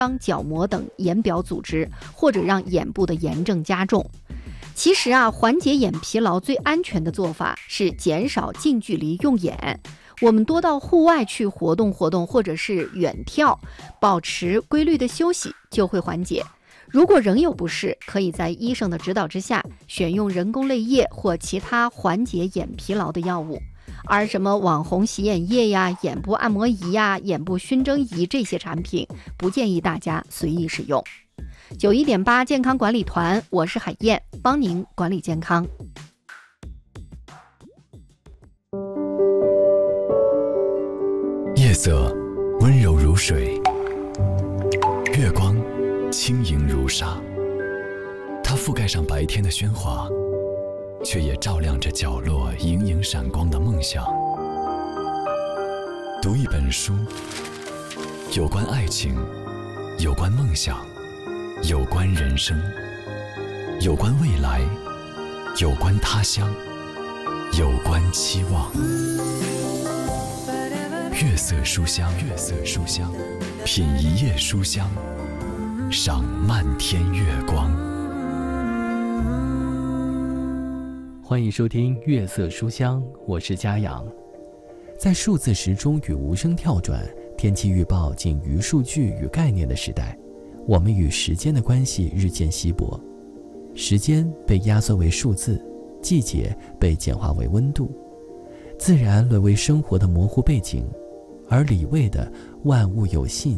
角膜等眼表组织，或者让眼部的炎症加重。其实缓解眼疲劳最安全的做法是减少近距离用眼。我们多到户外去活动活动，或者是远眺，保持规律的休息，就会缓解。如果仍有不适，可以在医生的指导之下，选用人工泪液或其他缓解眼疲劳的药物。而什么网红洗眼液呀、眼部按摩仪呀、眼部熏蒸仪这些产品，不建议大家随意使用。91.8健康管理团，我是海燕，帮您管理健康。 夜色温柔如水，月光轻盈如纱，它覆盖上白天的喧哗，却也照亮着角落隐隐闪光的梦想。读一本书，有关爱情，有关梦想，有关人生，有关未来，有关他乡，有关期望。月色书香，月色书香，品一夜书香，赏漫天月光。 欢迎收听月色书香，我是嘉阳。在数字时钟与无声跳转、天气预报仅余数据与概念的时代，我们与时间的关系日渐稀薄。时间被压缩为数字，季节被简化为温度，自然沦为生活的模糊背景。而李卫的万物有信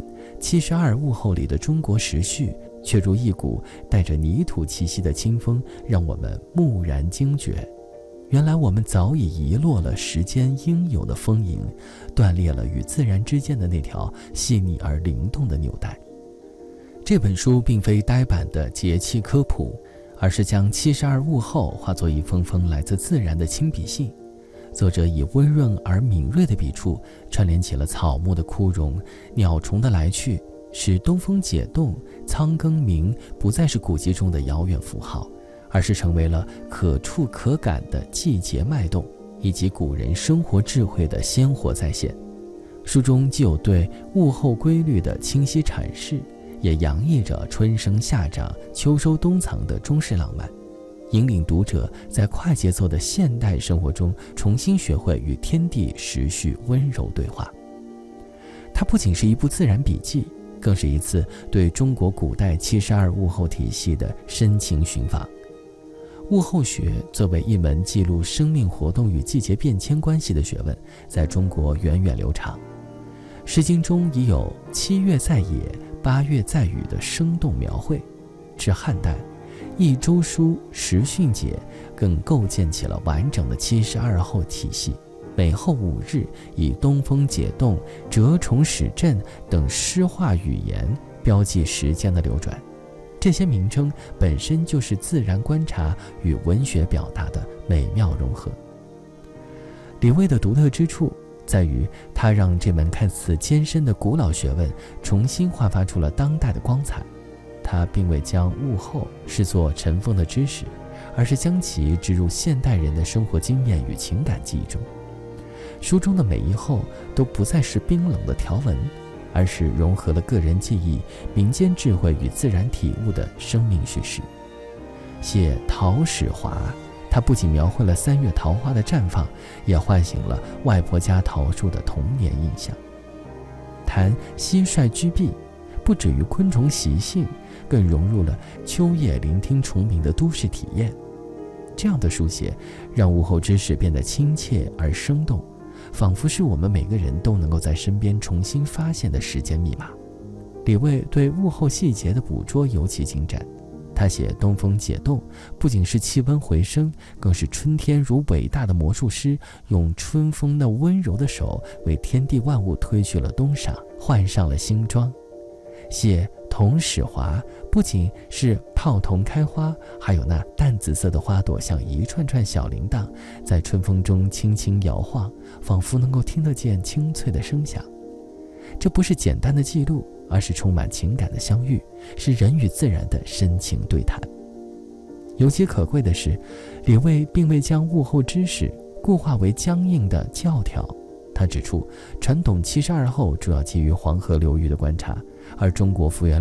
72物候里的中国时序，却如一股带着泥土气息的清风，让我们蓦然惊觉，原来我们早已遗落了时间应有的丰盈，断裂了与自然之间的那条细腻而灵动的纽带。这本书并非呆板的节气科普，而是将72物候化作一封封来自自然的亲笔信。作者以温润而敏锐的笔触，串联起了草木的枯荣、鸟虫的来去，使东风解冻、仓庚鸣不再是古籍中的遥远符号，而是成为了可触可感的季节脉动，以及古人生活智慧的鲜活再现。书中既有对物候规律的清晰阐释，也洋溢着春生夏长、秋收冬藏的中式浪漫，引领读者在快节奏的现代生活中重新学会与天地时序温柔对话。它不仅是一部自然笔记，更是一次对中国古代72物候体系的深情寻访。物候学作为一门记录生命活动与季节变迁关系的学问，在中国源远流长。诗经中已有7月在野，8月在雨的生动描绘，至汉代一周书时训解更构建起了完整的72候体系，每候5日以东风解冻、蛰虫始振等诗化语言标记时间的流转。这些名称本身就是自然观察与文学表达的美妙融合。李卫的独特之处在于，他让这门看似艰深的古老学问重新焕发出了当代的光彩。他并未将物候视作尘封的知识，而是将其植入现代人的生活经验与情感记忆中。书中的每一候都不再是冰冷的条文，而是融合了个人记忆、民间智慧与自然体悟的生命叙事。写桃始华，他不仅描绘了3月桃花的绽放，也唤醒了外婆家桃树的童年印象。谈蟋蟀居避，不止于昆虫习性，更融入了秋夜聆听虫鸣的都市体验。这样的书写让物候知识变得亲切而生动，仿佛是我们每个人都能够在身边重新发现的时间密码。李卫对物候细节的捕捉尤其精湛，他写东风解冻，不仅是气温回升，更是春天如伟大的魔术师，用春风那温柔的手为天地万物褪去了冬裳，换上了新装。写桐始华，不仅是泡桐开花，还有那淡紫色的花朵像一串串小铃铛，在春风中轻轻摇晃，仿佛能够听得见清脆的声响。这不是简单的记录，而是充满情感的相遇，是人与自然的深情对谈。尤其可贵的是，李卫并未将物候知识固化为僵硬的教条。他指出，传统72候主要基于黄河流域的观察，而中国幅员